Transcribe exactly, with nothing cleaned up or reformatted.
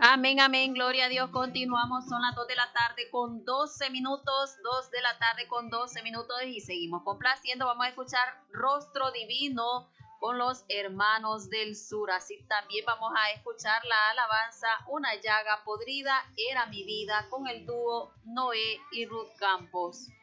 Amén, amén, gloria a Dios. Continuamos, son las dos de la tarde con doce minutos, dos de la tarde con doce minutos y seguimos complaciendo. Vamos a escuchar Rostro Divino con los hermanos del sur. Así también vamos a escuchar la alabanza Una llaga podrida era mi vida con el dúo Noé y Ruth Campos.